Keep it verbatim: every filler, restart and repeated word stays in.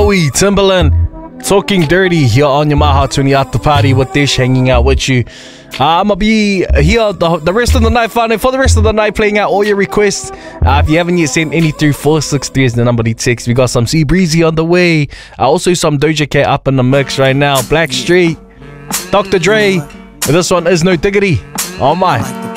Joey Timberland, talking dirty here on your Maha twenty after party with Dish, hanging out with you. Uh, I'm gonna be here the, the rest of the night, fun for the rest of the night, playing out all your requests. Uh, if you haven't yet sent any through, four six three is the number to text. We got some C Breezy on the way. Uh, also some Doja Cat up in the mix right now. Blackstreet, Doctor Dre. This one is No Diggity. Oh my.